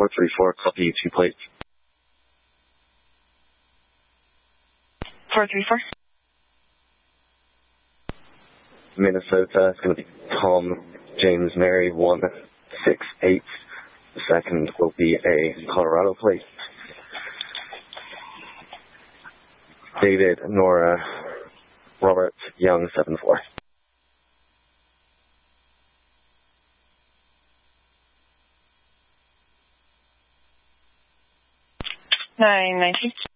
434, copy 2 plates. 434. Minnesota is going to be Tom James Mary 168. The second will be a Colorado plate. David Nora Robert Young 74. 919.